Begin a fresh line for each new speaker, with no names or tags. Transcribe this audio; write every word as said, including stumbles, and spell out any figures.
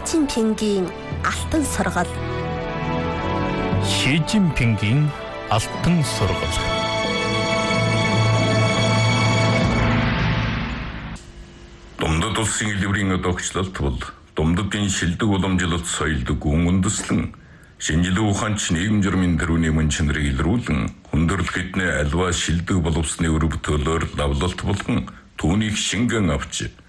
Жинпингийн алтан сургал.
Жинпингийн алтан сургал.
Думдад улсын элбэрийн одоогчлалт бол Думдадын шилдэг уламжлалт соёлд гүн үндэслэн шинжилгээ ухаанч нийгэм журмын төрөний мөн чанарыг илрүүлэн хүндрэл гэднээ альва шилдэг боловсны өр бүтөөлөөр лавлалт болгон түүнийг шингэн авч